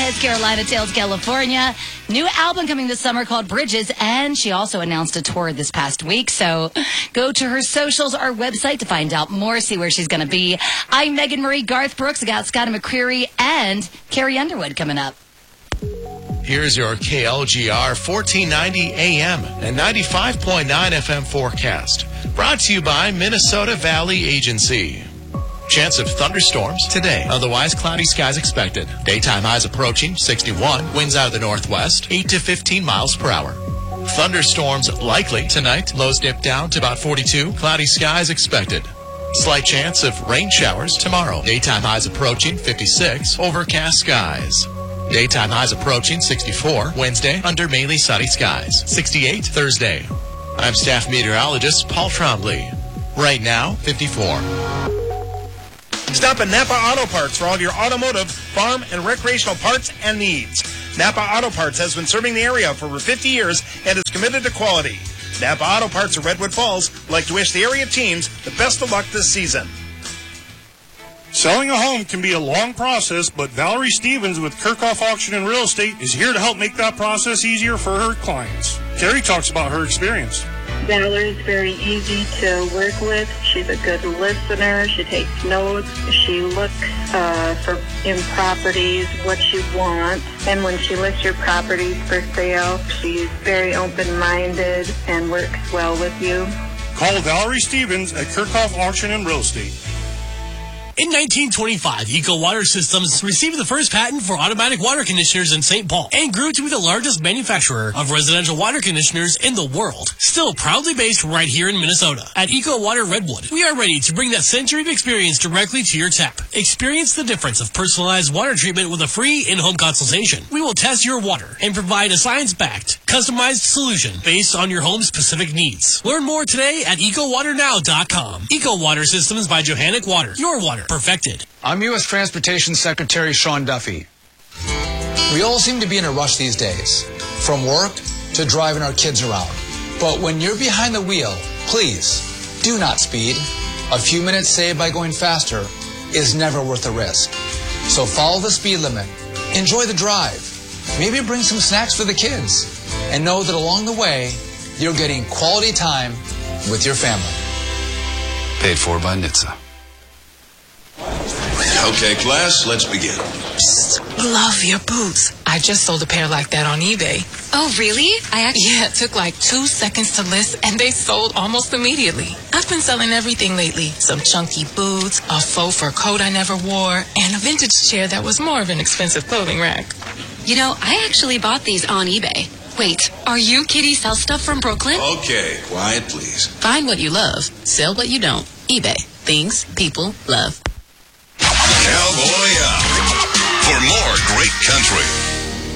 Lopez, Carolina Tales, California. New album coming this summer called Bridges, and she also announced a tour this past week. So go to her socials, our website, to find out more, see where she's going to be. I'm Megan Marie, Garth Brooks. I got Scott McCreery and Carrie Underwood coming up. Here's your KLGR 1490 AM and 95.9 FM forecast. Brought to you by Minnesota Valley Agency. Chance of thunderstorms today. Otherwise, cloudy skies expected. Daytime highs approaching 61. Winds out of the northwest, 8 to 15 miles per hour. Thunderstorms likely tonight. Lows dip down to about 42. Cloudy skies expected. Slight chance of rain showers tomorrow. Daytime highs approaching 56. Overcast skies. Daytime highs approaching 64. Wednesday, under mainly sunny skies. 68 Thursday. I'm staff meteorologist Paul Trombley. Right now, 54. Stop at Napa Auto Parts for all of your automotive, farm, and recreational parts and needs. Napa Auto Parts has been serving the area for over 50 years and is committed to quality. Napa Auto Parts of Redwood Falls would like to wish the area teams the best of luck this season. Selling a home can be a long process, but Valerie Stevens with Kirchhoff Auction and Real Estate is here to help make that process easier for her clients. Carrie talks about her experience. Valerie is very easy to work with. She's a good listener. She takes notes. She looks in properties what you want. And when she lists your properties for sale, she's very open-minded and works well with you. Call Valerie Stevens at Kirchhoff Auction and Real Estate. In 1925, Eco Water Systems received the first patent for automatic water conditioners in St. Paul and grew to be the largest manufacturer of residential water conditioners in the world. Still proudly based right here in Minnesota. At Eco Water Redwood, we are ready to bring that century of experience directly to your tap. Experience the difference of personalized water treatment with a free in-home consultation. We will test your water and provide a science-backed, customized solution based on your home's specific needs. Learn more today at EcoWaterNow.com. Eco Water Systems by Johannic Water. Your water perfected. I'm U.S. Transportation Secretary Sean Duffy. We all seem to be in a rush these days, from work to driving our kids around. But when you're behind the wheel, please do not speed. A few minutes saved by going faster is never worth the risk. So follow the speed limit. Enjoy the drive. Maybe bring some snacks for the kids. And know that along the way, you're getting quality time with your family. Paid for by NHTSA. Okay, class, let's begin. Psst, love your boots. I just sold a pair like that on eBay. Oh, really? Yeah, it took like 2 seconds to list, and they sold almost immediately. I've been selling everything lately. Some chunky boots, a faux fur coat I never wore, and a vintage chair that was more of an expensive clothing rack. You know, I actually bought these on eBay. Wait, are you Kitty Sell Stuff from Brooklyn? Okay, quiet, please. Find what you love. Sell what you don't. eBay. Things people love.